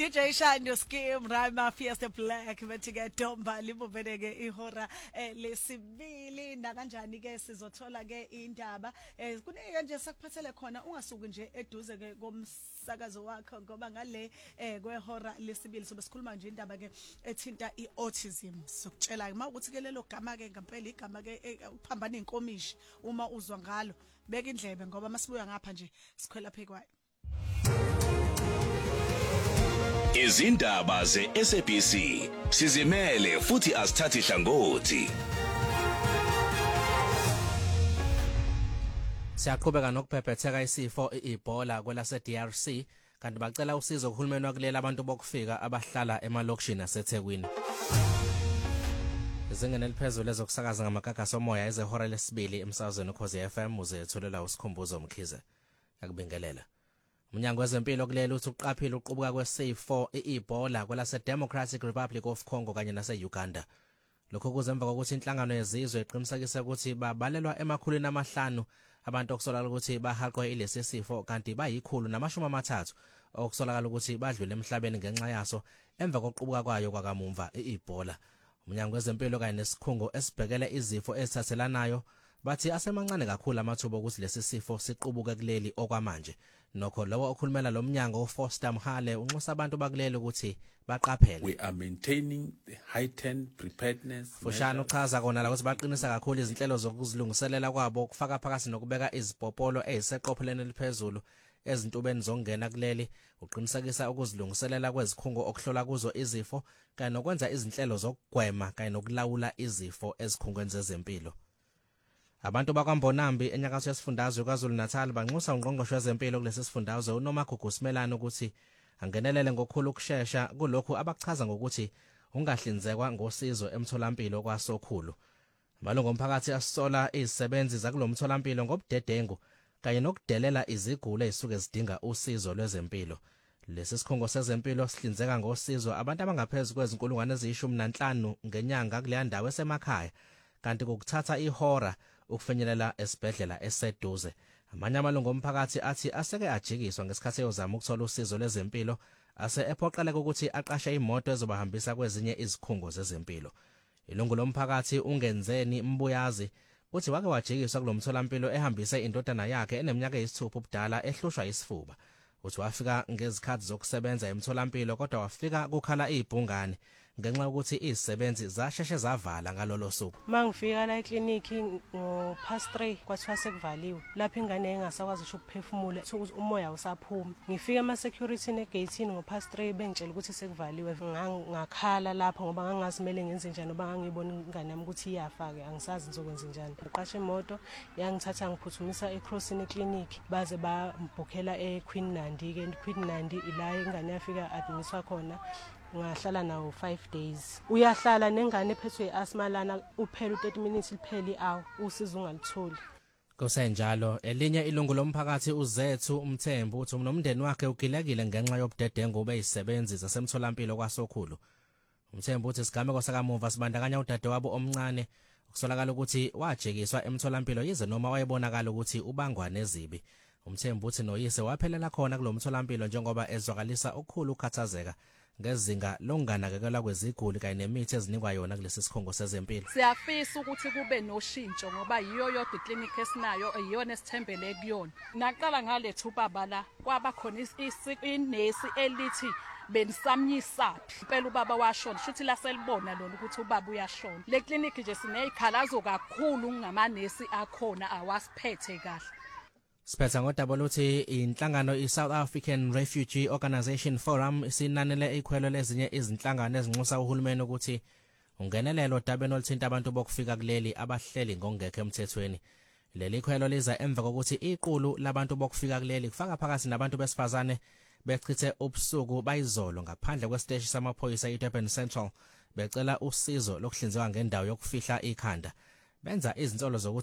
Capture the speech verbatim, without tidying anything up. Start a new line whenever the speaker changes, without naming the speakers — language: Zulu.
D J Shine your scheme Rhyme Fiesta Black bethi ke Domba libuvele ke ihora lesibili na kanjani ke sizothola ke indaba kunike nje sakuphathele khona ungasuki nje eduze ke komsakazo wakho ngoba ngale kwehora lesibili sobe sikhuluma nje indaba ke ethinta iautism sokutshela ke mawukuthi ke lelo gama ke ngempela igama ke uphambana inkomishi uma uzwa ngalo beka indlebe ngoba masibuya ngapha nje sikhwela phekwayo
Izindaba ze-S A B C sizimele futhi asithathi hlangothi.
Siyaqhubeka nokuphepheteka isifo iEbola kwelase D R C kanti bacela usizo kuhulumeni wakulela abantu bokufika abahlala emalokishini aseThekwini. Izingene liphezulu ezokusakaza ngamagaga omoya ezehora lesibili emsazweni ukhozi F M uzetholela usikhumbuzo Mkhize. Yakubingelela. Umnyango wezempilo kulela uthi uqaphile uqubuka kwesifo iEbola kwelase Democratic Republic of Congo kanye nase-Uganda. Lokho kuzemva kokuthi inhlangano yezizwe iqinisekise ukuthi babalelwa emakhulwini amahlanu abantu okusolakala ukuthi bahaqwe ilesi sifo kanti bayikhulu namashumi amathathu okusolakala ukuthi badlule emhlabeni ngenxa yaso emva koqubuka kwayo kwakamumva iEbola. Umnyango wezempilo kanye nesikhungo esibhekele izifo ezithathelanayo bathi asemancane kakhulu amathuba ukuthi lesi sifo siqubuke kuleli okwamanje. Nokho lowo okhulumela lo mnyango uFoster Mhale unxusa abantu bakuleli ukuthi baqaphele.
We are maintaining the heightened preparedness.
Fushane uchaza kona la ukuthi baqinisa kakhulu izinhlelo zokuzilungiselela kwabo kufaka phakathi nokubeka izipopolo eziseqopheleni eliphezulu ezintubeni zongena kuleli uqinisekisa ukuzilungiselela kwezikhungo okuhlola kuzo izifo kanye nokwenza izinhlelo zokugwema kanye nokulawula izifo ezikhungweni zezempilo. Abantu bakwaMbonambi enyakatho yesifundazwe kwaZulu Natal banxusa ungqongqoshe wezempilo kulesi sifundazwe uNomagugu Simelane ukuthi angenelele ngokukhulu ukusheshsha kulokhu abachaza ngokuthi ungahlinzekwa ngosizo emtholampilo kwasokhulu. Amalungu omphakathi asola izisebenzi zakulomtholampilo ngobudedengu kanye nokudelela iziguli ezisuke zidinga usizo lwezempilo. Lesi sikhungo sezempilo sihlinzeka ngosizo abantu abangaphezulu kwezinkulungwane eziyishumi nanhlanu ngenyanga kuleya ndawo esemakhaya kanti kokuthatha ihora ukufinyelela esibhedlela eseduze. Amanye amalungu omphakathi athi aseke ajikiswa ngesikhathi eyozama ukuthola usizo lwezempilo ase ephoqeleka ukuthi aqashe imoto ezobahambisa kwezinye izikhungo zezempilo. Ilungu lomphakathi ungenzeni Mbuyazi uthi wake wajikiswa kulomtholampilo ehambise indodana yakhe eneminyaka eyisithupha ubudala ehlushwa isifuba. Uthi wafika ngezikhathi zokusebenza emtholampilo kodwa wafika kukhala izibhungane ngenxa ukuthi izisebenzi zasheshe zavala ngalolo suku.
Mangifika la eclinic ngo past three kwathiwa sekuvaliwe. Lapha ingane engasakwazi ukuphefumula ukuthi umoya usaphuma. Ngifika ama security negate ngo past three bengitshela ukuthi sekuvaliwe. Ngakhala lapha ngoba ngangasimele ngenze njani ngoba ngangibona ingane yami ukuthi iyafa ke angisazi ngizokwenza njani. Ngiqashe imoto yangithatha ngiphuthumisa eCrossing Clinic baze bambhokhela eQueen Nandi ke Queen Nandi ila ingane yafika admiswa khona. Ngahlala nawo five days. Uyahlala nengane ephethwe asthma lana uphela thirty minutes lipheli awu usizo ungalitholi.
Kusenjalo elinye ilungu lomphakathi uZethu Umthembu uthi nomndeni wakhe ugilekile ngenxa yobudedengu obeyisebenzi zasemtholampilo kwasokhulu. Umthembu uthi sigameko sakamuva sibandakanya udade wabo omncane ukusolakala ukuthi wajekiswa emtholampilo yize noma wayebonakala ukuthi ubangwa nezibi. Umthembu uthi noyise waphelela khona kulomtholampilo njengoba ezwakalisa okukhulu ukhathazeka ngezinga lokunganakekelwa kweziguli kanye nemithi ezinikwa yona kulesi sikhungo sezempilo.
Siyafisa ukuthi kube noshintsho ngoba yiyo yodwa iclinic esinayo iyona esithembele kuyona. Naqala ngalethu ubaba la kwaba khona inesi elithi benisamnyisaphi impela ubaba washona shuthi la selibona lona ukuthi ubaba uyashona. Le clinic nje sinezikhalazo kakhulu ngamanesi akhona awasiphethe kahle.
Siphetha ngodaba lokuthi inhlangano iSouth African Refugee Organisation Forum isinanele ikhwelo lezinye izinhlangano ezinxusa uhulumeni ukuthi ungenelelo dabeni oluthinta abantu bokufika kuleli abahleli ngongekho emthethweni. Leli khwelo liza emva kokuthi iqulu labantu bokufika kuleli kufaka phakathi nabantu besifazane bechithe ubusuku bayizolo ngaphandle kwesiteshi samaphoyisa eDurban Central becela usizo lokuhlinzeka ngendawo yokufihla ikhanda. Benza izinsolo zokuthi